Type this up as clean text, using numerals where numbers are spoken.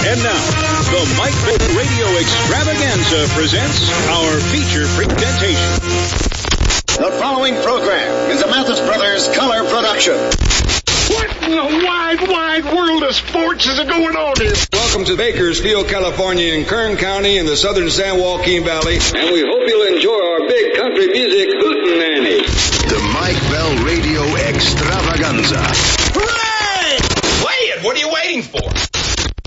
And now, the Mike Bell Radio Extravaganza presents our feature presentation. The following program is a Mathis Brothers color production. What in the wide world of sports is going on here? Welcome to Bakersfield, California, in Kern County in the southern San Joaquin Valley. And we hope you'll enjoy our big country music hootenanny. The Mike Bell Radio Extravaganza. Hooray! Play it! What are you waiting